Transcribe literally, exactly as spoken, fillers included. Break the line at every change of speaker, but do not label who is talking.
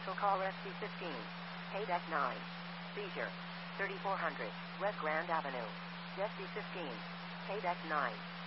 Vehicle call S C fifteen. Paydeck nine. Seizure. thirty-four hundred West Grand Avenue. S C fifteen. Paydeck nine.